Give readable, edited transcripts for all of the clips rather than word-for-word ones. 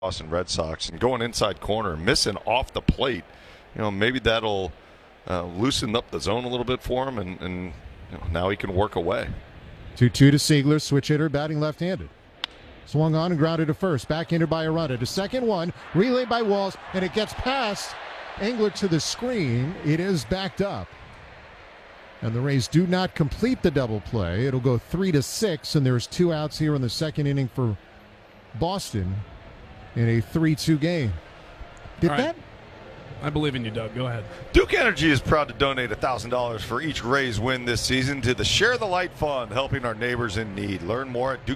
Boston Red Sox and going inside corner, missing off the plate. Maybe that'll loosen up the zone a little bit for him, and now he can work away. 2-2 to Seigler, switch hitter, batting left-handed. Swung on and grounded to first. Backhanded by Aranda to second one. Relayed by Walls, and it gets past Englert to the screen. It is backed up. And the Rays do not complete the double play. It'll go 3-6, and there's 2 outs here in the second inning for Boston in a 3-2 game. I believe in you, Doug. Go ahead. Duke Energy is proud to donate $1,000 for each Rays win this season to the Share the Light Fund, helping our neighbors in need. Learn more at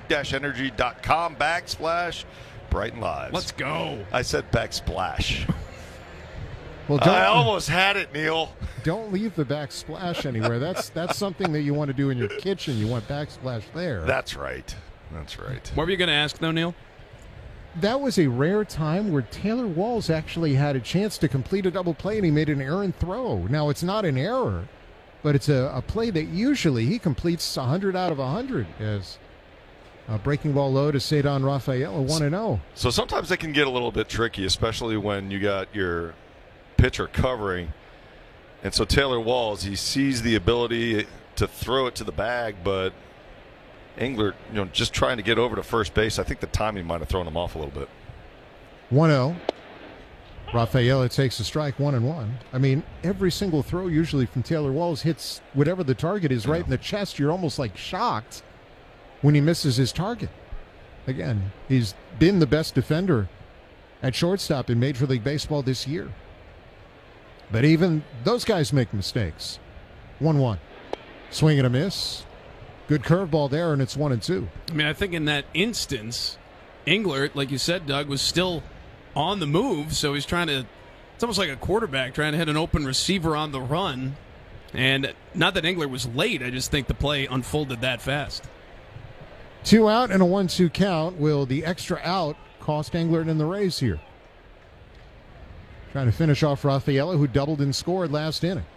duke-energy.com/brighten lives. Let's go. I said backsplash. Well, I almost had it, Neil. Don't leave the backsplash anywhere. That's something that you want to do in your kitchen. You want backsplash there. That's right. What were you going to ask, though, Neil? That was a rare time where Taylor Walls actually had a chance to complete a double play, and he made an errant throw. Now, it's not an error, but it's a play that usually he completes 100 out of 100 as a breaking ball low to Ceddanne Rafaela, 1-0. So sometimes they can get a little bit tricky, especially when you got your pitcher covering. And so Taylor Walls, he sees the ability to throw it to the bag, but Englert, just trying to get over to first base. I think the timing might have thrown him off a little bit. 1-0. Rafaela takes a strike, 1-1. I mean, every single throw usually from Taylor Walls hits whatever the target is right in the chest. You're almost like shocked when he misses his target. Again, he's been the best defender at shortstop in Major League Baseball this year. But even those guys make mistakes. 1-1. Swing and a miss. Good curveball there, and it's 1-2. I mean, I think in that instance, Englert, like you said, Doug, was still on the move, so he's trying to – it's almost like a quarterback trying to hit an open receiver on the run. And not that Englert was late, I just think the play unfolded that fast. 2 out and a 1-2 count. Will the extra out cost Englert and the Rays here? Trying to finish off Rafaela, who doubled and scored last inning.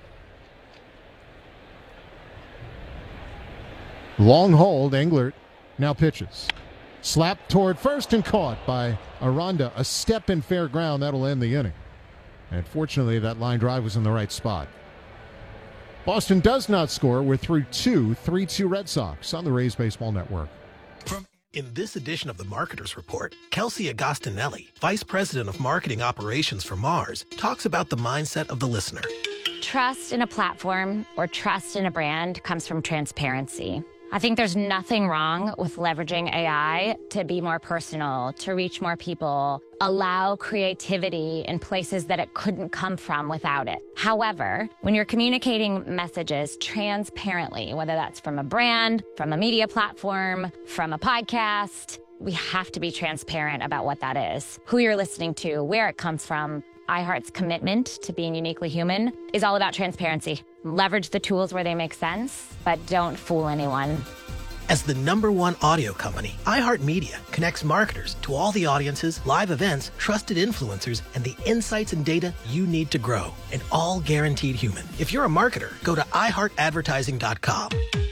Long hold, Englert now pitches. Slapped toward first and caught by Aranda. A step in fair ground, that'll end the inning. And fortunately, that line drive was in the right spot. Boston does not score. We're through 3-2 Red Sox on the Rays Baseball Network. In this edition of the Marketer's Report, Kelsey Agostinelli, Vice President of Marketing Operations for Mars, talks about the mindset of the listener. Trust in a platform or trust in a brand comes from transparency. I think there's nothing wrong with leveraging AI to be more personal, to reach more people, allow creativity in places that it couldn't come from without it. However, when you're communicating messages transparently, whether that's from a brand, from a media platform, from a podcast, we have to be transparent about what that is, who you're listening to, where it comes from. iHeart's commitment to being uniquely human is all about transparency. Leverage the tools where they make sense, but don't fool anyone. As the #1 audio company, iHeartMedia connects marketers to all the audiences, live events, trusted influencers, and the insights and data you need to grow, and all guaranteed human. If you're a marketer, go to iHeartAdvertising.com.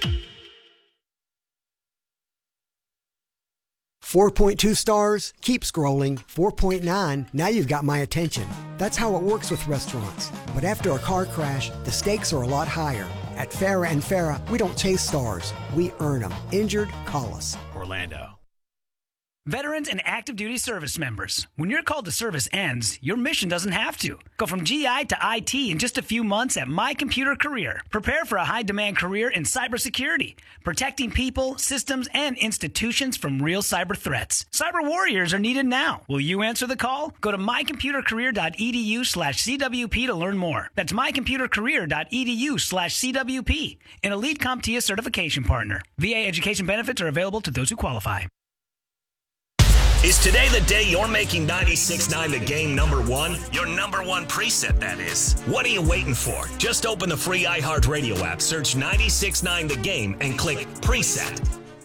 4.2 stars, keep scrolling. 4.9, now you've got my attention. That's how it works with restaurants. But after a car crash, the stakes are a lot higher. At Farrah & Farrah, we don't chase stars, we earn them. Injured, call us. Orlando. Veterans and active duty service members, when your call to service ends, your mission doesn't have to. Go from GI to IT in just a few months at My Computer Career. Prepare for a high-demand career in cybersecurity, protecting people, systems, and institutions from real cyber threats. Cyber warriors are needed now. Will you answer the call? Go to mycomputercareer.edu/CWP to learn more. That's mycomputercareer.edu/CWP, an elite CompTIA certification partner. VA education benefits are available to those who qualify. Is today the day you're making 96.9 the game #1? Your #1 preset, that is. What are you waiting for? Just open the free iHeartRadio app, search 96.9 the game, and click preset.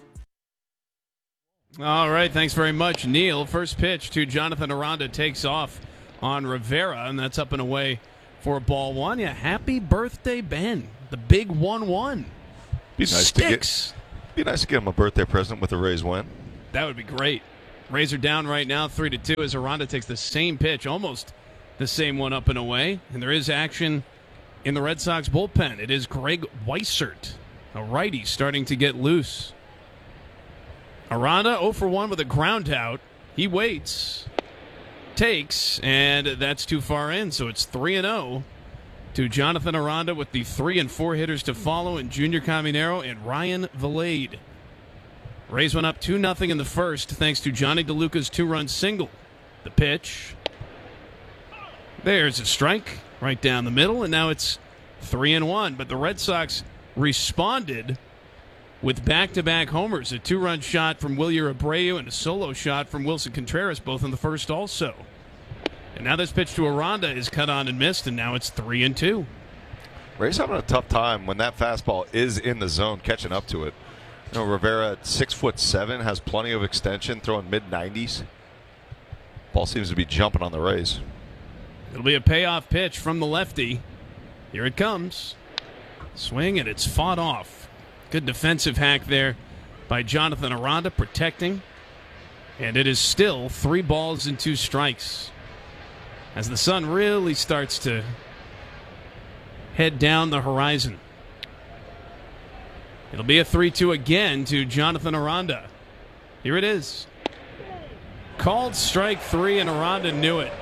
All right, thanks very much, Neil. First pitch to Jonathan Aranda takes off on Rivera, and that's up and away for ball one. Yeah, happy birthday, Ben. The big 1-1. Be nice to get him a birthday present with the Rays win. That would be great. Rays are down right now, 3-2, as Aranda takes the same pitch, almost the same one up and away. And there is action in the Red Sox bullpen. It is Greg Weissert, a righty, starting to get loose. Aranda 0 for 1 with a ground out. He waits, takes, and that's too far in. So it's 3-0 to Jonathan Aranda with the 3 and 4 hitters to follow, and Junior Caminero and Ryan Vilade. Rays went up 2-0 in the first thanks to Johnny DeLuca's 2-run single. The pitch. There's a strike right down the middle, and now it's 3-1. But the Red Sox responded with back-to-back homers, a 2-run shot from Wilyer Abreu and a solo shot from Wilson Contreras, both in the first also. And now this pitch to Aranda is cut on and missed, and now it's 3-2. Ray's having a tough time when that fastball is in the zone, catching up to it. You know, Rivera at 6'7" has plenty of extension, throwing mid-90s. Ball seems to be jumping on the Rays. It'll be a payoff pitch from the lefty. Here it comes. Swing, and it's fought off. Good defensive hack there by Jonathan Aranda, protecting. And it is still 3 balls and 2 strikes. As the sun really starts to head down the horizon. It'll be a 3-2 again to Jonathan Aranda. Here it is. Called strike 3, and Aranda knew it.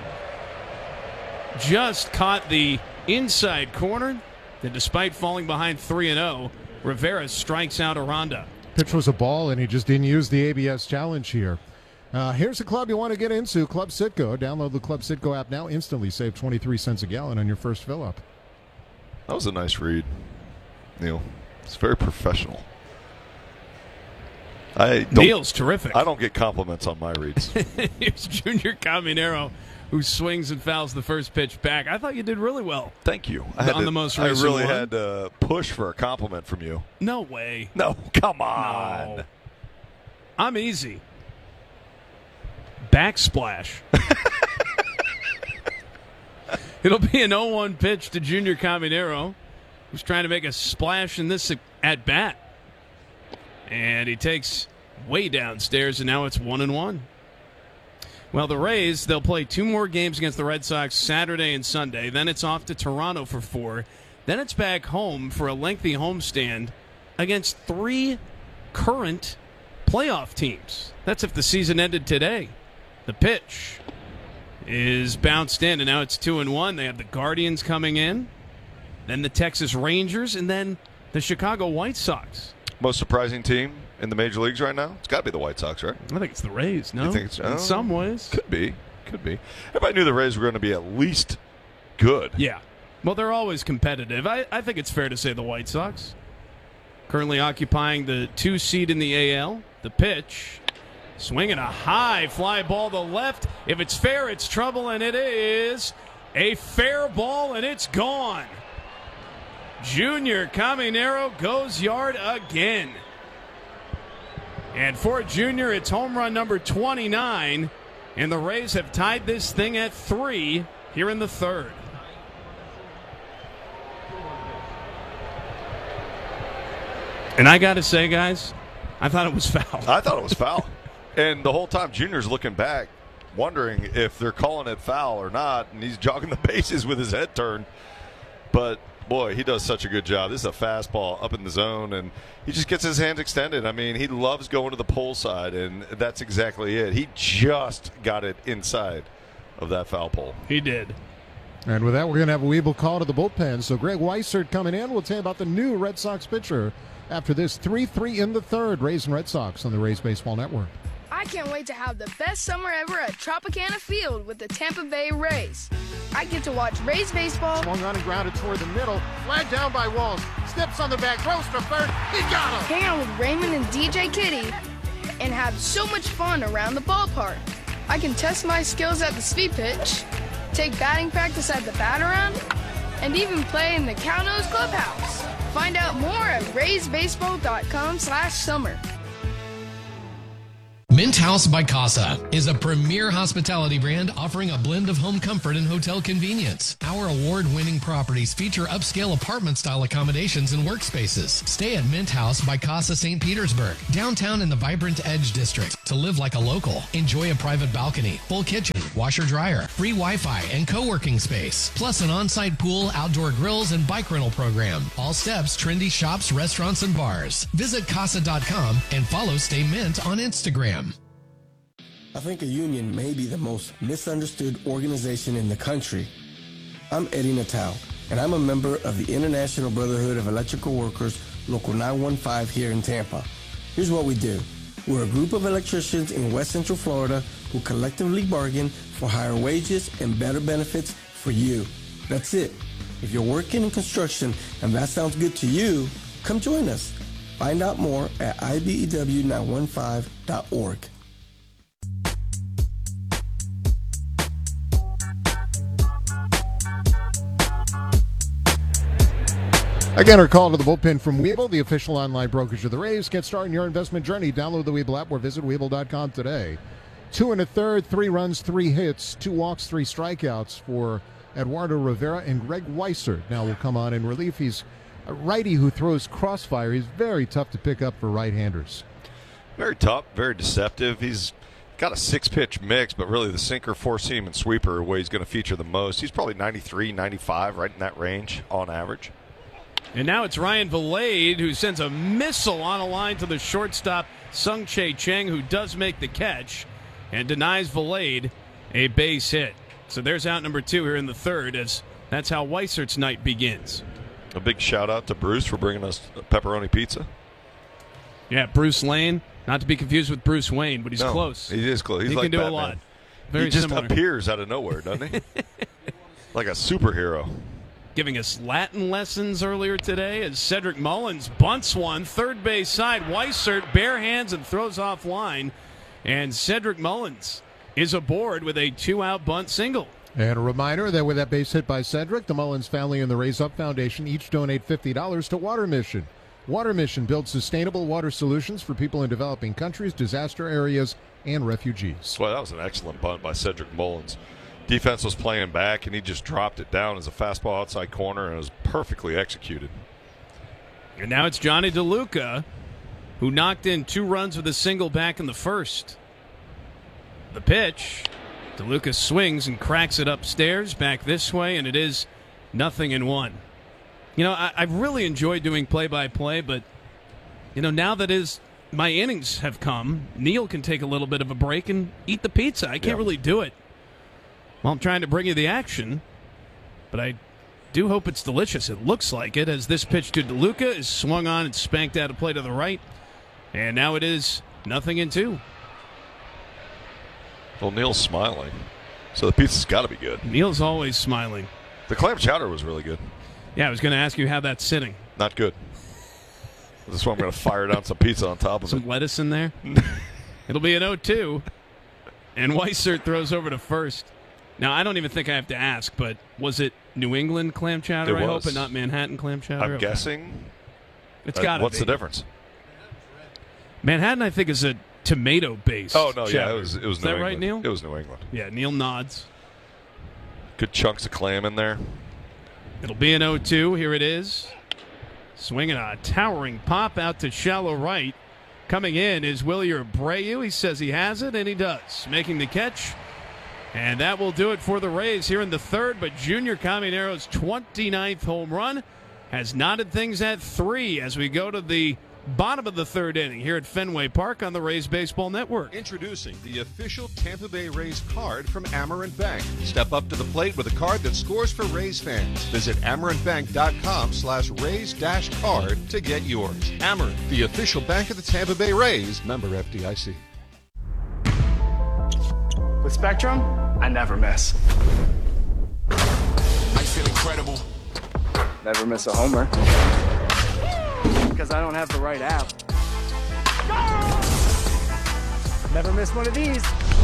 Just caught the inside corner. And despite falling behind 3-0, Rivera strikes out Aranda. Pitch was a ball, and he just didn't use the ABS challenge here. Here's a club you want to get into, Club Citgo. Download the Club Citgo app now. Instantly save 23 cents a gallon on your first fill-up. That was a nice read, Neil. It's very professional. Neil's terrific. I don't get compliments on my reads. Here's Junior Caminero, who swings and fouls the first pitch back. I thought you did really well. Thank you. The most recent I really one. had to push for a compliment from you. No way. No, come on. No. I'm easy. Backsplash. It'll be an 0-1 pitch to Junior Caminero, who's trying to make a splash in this at-bat. And he takes way downstairs, and now it's 1-1. Well, the Rays, they'll play 2 more games against the Red Sox Saturday and Sunday. Then it's off to Toronto for 4. Then it's back home for a lengthy homestand against 3 current playoff teams. That's if the season ended today. The pitch is bounced in, and now it's 2-1. They have the Guardians coming in, then the Texas Rangers, and then the Chicago White Sox. Most surprising team in the major leagues right now? It's got to be the White Sox, right? I think it's the Rays, no? You think it's, in some ways. Could be. Everybody knew the Rays were going to be at least good. Yeah. Well, they're always competitive. I think it's fair to say the White Sox. Currently occupying the 2 seed in the AL. The pitch. Swinging a high fly ball to left. If it's fair, it's trouble, and it is a fair ball, and it's gone. Junior Caminero goes yard again. And for Junior, it's home run number 29, and the Rays have tied this thing at 3 here in the 3rd. And I got to say, guys, I thought it was foul. I thought it was foul. And the whole time, Junior's looking back, wondering if they're calling it foul or not, and he's jogging the bases with his head turned. But, boy, he does such a good job. This is a fastball up in the zone, and he just gets his hands extended. I mean, he loves going to the pole side, and that's exactly it. He just got it inside of that foul pole. He did. And with that, we're going to have a Weeble call to the bullpen. So Greg Weissert coming in. We'll tell you about the new Red Sox pitcher after this 3-3 in the 3rd. Rays and Red Sox on the Rays Baseball Network. I can't wait to have the best summer ever at Tropicana Field with the Tampa Bay Rays. I get to watch Rays baseball. Swung on and grounded toward the middle. Flag down by Walls. Steps on the back. Throws to third. He got him. Hang out with Raymond and DJ Kitty and have so much fun around the ballpark. I can test my skills at the speed pitch, take batting practice at the bat-around, and even play in the Cow-Nose Clubhouse. Find out more at RaysBaseball.com/summer. Mint House by Casa is a premier hospitality brand offering a blend of home comfort and hotel convenience. Our award-winning properties feature upscale apartment-style accommodations and workspaces. Stay at Mint House by Casa St. Petersburg, downtown in the vibrant Edge District. To live like a local, enjoy a private balcony, full kitchen, washer-dryer, free Wi-Fi, and co-working space, plus an on-site pool, outdoor grills, and bike rental program. All steps, trendy shops, restaurants, and bars. Visit Casa.com and follow Stay Mint on Instagram. I think a union may be the most misunderstood organization in the country. I'm Eddie Natal, and I'm a member of the International Brotherhood of Electrical Workers, Local 915 here in Tampa. Here's what we do. We're a group of electricians in West Central Florida who collectively bargain for higher wages and better benefits for you. That's it. If you're working in construction and that sounds good to you, come join us. Find out more at IBEW915.org. Again, our call to the bullpen from Webull, the official online brokerage of the Rays. Get started in your investment journey. Download the Webull app or visit Webull.com today. 2 1/3, 3 runs, 3 hits, 2 walks, 3 strikeouts for Eduardo Rivera, and Greg Weissert now will come on in relief. He's a righty who throws crossfire. He's very tough to pick up for right-handers. Very tough, very deceptive. He's got a 6-pitch mix, but really the sinker, four-seam, and sweeper are where he's going to feature the most. He's probably 93, 95, right in that range on average. And now it's Ryan Vilade who sends a missile on a line to the shortstop, Sung-Chae Cheng, who does make the catch and denies Vilade a base hit. So there's out number 2 here in the third, as that's how Weissert's night begins. A big shout-out to Bruce for bringing us pepperoni pizza. Yeah, Bruce Lane, not to be confused with Bruce Wayne, but he's close. He is close. He's he like can do Batman. a lot. Very he just similar. appears out of nowhere, doesn't he? Like a superhero. Giving us Latin lessons earlier today as Cedric Mullins bunts one, third base side. Weissert bare hands and throws off line. And Cedric Mullins is aboard with a 2-out bunt single. And a reminder that with that base hit by Cedric, the Mullins family and the Raise Up Foundation each donate $50 to Water Mission. Water Mission builds sustainable water solutions for people in developing countries, disaster areas, and refugees. Well, that was an excellent bunt by Cedric Mullins. Defense was playing back, and he just dropped it down as a fastball outside corner, and it was perfectly executed. And now it's Johnny DeLuca, who knocked in 2 runs with a single back in the first. The pitch, DeLuca swings and cracks it upstairs, back this way, and it is 0-1. You know, I've really enjoyed doing play-by-play, but, you know, now that my innings have come, Neil can take a little bit of a break and eat the pizza. I can't really do it. Well, I'm trying to bring you the action, but I do hope it's delicious. It looks like it, as this pitch to DeLuca is swung on and spanked out of play to the right. And now it is 0-2. Well, Neil's smiling, so the pizza's got to be good. Neil's always smiling. The clam chowder was really good. Yeah, I was going to ask you how that's sitting. Not good. That's why I'm going to fire down some pizza on top of some lettuce in there. It'll be an 0-2. And Weissert throws over to first. Now, I don't even think I have to ask, but was it New England clam chowder, I hope, and not Manhattan clam chowder? I'm guessing. It's got to be. What's the difference? Manhattan, I think, is a tomato-based Oh, no, chowder. yeah, it was New England. Is that right, Neil? It was New England. Yeah, Neil nods. Good chunks of clam in there. It'll be an 0-2. Here it is. Swinging a towering pop out to shallow right. Coming in is Willie Abreu. He says he has it, and he does. Making the catch. And that will do it for the Rays here in the third. But Junior Caminero's 29th home run has knotted things at 3 as we go to the bottom of the third inning here at Fenway Park on the Rays Baseball Network. Introducing the official Tampa Bay Rays card from Amerant Bank. Step up to the plate with a card that scores for Rays fans. Visit amerantbank.com/Rays-card to get yours. Amerant, the official bank of the Tampa Bay Rays. Member FDIC. With Spectrum, I never miss. I feel incredible. Never miss a homer. Because I don't have the right app. Never miss one of these.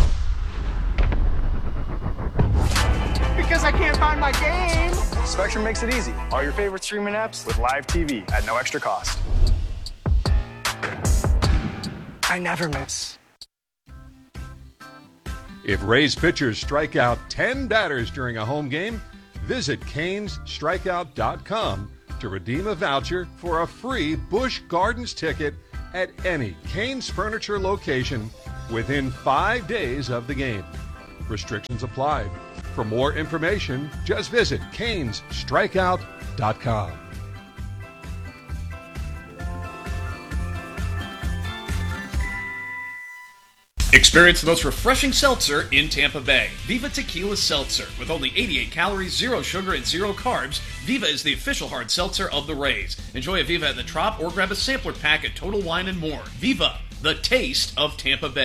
Because I can't find my game. Spectrum makes it easy. All your favorite streaming apps with live TV at no extra cost. I never miss. If Rays pitchers strike out 10 batters during a home game, visit CanesStrikeout.com to redeem a voucher for a free Busch Gardens ticket at any Canes Furniture location within 5 days of the game. Restrictions apply. For more information, just visit CanesStrikeout.com. Experience the most refreshing seltzer in Tampa Bay. Viva Tequila Seltzer. With only 88 calories, 0 sugar, and 0 carbs, Viva is the official hard seltzer of the Rays. Enjoy a Viva at the Trop or grab a sampler pack at Total Wine & More. Viva, the taste of Tampa Bay.